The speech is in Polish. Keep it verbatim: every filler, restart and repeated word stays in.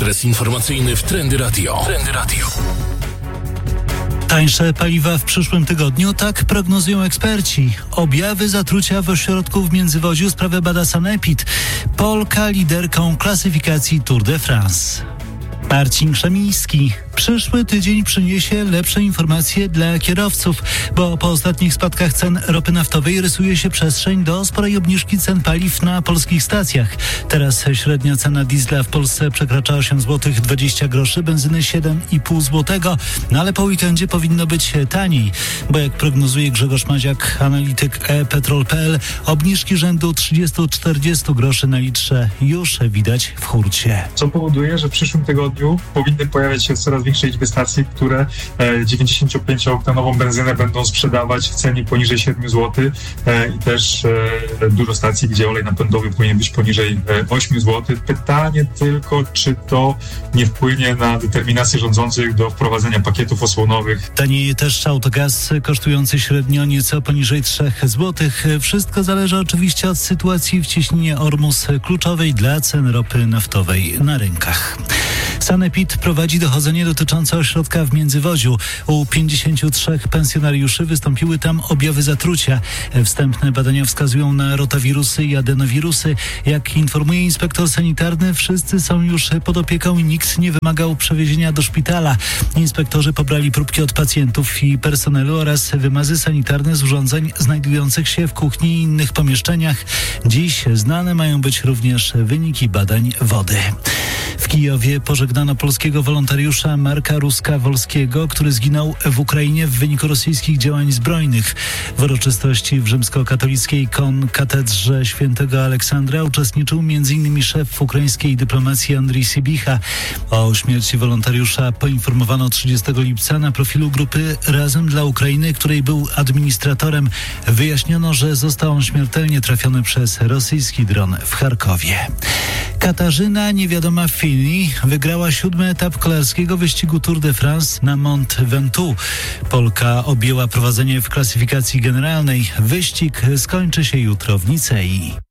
Ekspres informacyjny w Trendy Radio. Trendy Radio. Tańsze paliwa w przyszłym tygodniu, tak prognozują eksperci. Objawy zatrucia w ośrodku w Międzywodziu sprawę bada Sanepid. Polka liderką klasyfikacji Tour de France. Marcin Krzemiński. Przyszły tydzień przyniesie lepsze informacje dla kierowców, bo po ostatnich spadkach cen ropy naftowej rysuje się przestrzeń do sporej obniżki cen paliw na polskich stacjach. Teraz średnia cena diesla w Polsce przekracza osiem złotych dwadzieścia groszy, benzyny siedem i pół złotego, no ale po weekendzie powinno być taniej, bo jak prognozuje Grzegorz Maziak, analityk e petrol kropka p l, obniżki rzędu trzydzieści do czterdziestu groszy na litrze już widać w hurcie. Co powoduje, że w przyszłym tygodniu powinny pojawiać się coraz większej liczby stacji, które dziewięćdziesięciopięcioooktanową benzynę będą sprzedawać w cenie poniżej siedmiu złotych i też dużo stacji, gdzie olej napędowy powinien być poniżej ośmiu złotych. Pytanie tylko, czy to nie wpłynie na determinację rządzących do wprowadzenia pakietów osłonowych. Tanieje też autogaz kosztujący średnio nieco poniżej trzech złotych. Wszystko zależy oczywiście od sytuacji w cieśninie Ormus, kluczowej dla cen ropy naftowej na rynkach. Sanepid prowadzi dochodzenie dotyczące ośrodka w Międzywodziu. U pięćdziesięciu trzech pensjonariuszy wystąpiły tam objawy zatrucia. Wstępne badania wskazują na rotawirusy i adenowirusy. Jak informuje inspektor sanitarny, wszyscy są już pod opieką i nikt nie wymagał przewiezienia do szpitala. Inspektorzy pobrali próbki od pacjentów i personelu oraz wymazy sanitarne z urządzeń znajdujących się w kuchni i innych pomieszczeniach. Dziś znane mają być również wyniki badań wody. W Kijowie pożegnano polskiego wolontariusza Marka Ruska-Wolskiego, który zginął w Ukrainie w wyniku rosyjskich działań zbrojnych. W uroczystości w rzymskokatolickiej konkatedrze świętego Aleksandra uczestniczył m.in. szef ukraińskiej dyplomacji Andrii Sybicha. O śmierci wolontariusza poinformowano trzydziestego lipca na profilu grupy Razem dla Ukrainy, której był administratorem. Wyjaśniono, że został on śmiertelnie trafiony przez rosyjski dron w Charkowie. Katarzyna Niewiadoma Fini wygrała siódmy etap kolarskiego wyścigu Tour de France na Mont Ventoux. Polka objęła prowadzenie w klasyfikacji generalnej. Wyścig skończy się jutro w Nicei.